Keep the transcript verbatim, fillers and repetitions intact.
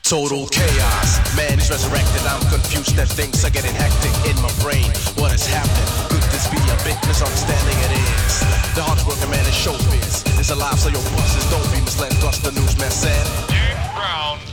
Total chaos, man is resurrected. I'm confused that things are getting hectic in my brain. What is happening? Could this be a big misunderstanding? It is. The hardest working man is showbiz is alive, so your bosses don't be misled. Plus the newsman said, James Brown